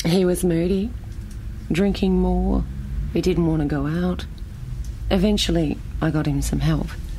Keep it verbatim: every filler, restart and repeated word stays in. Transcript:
He was moody, drinking more. He didn't want to go out. Eventually, I got him some help.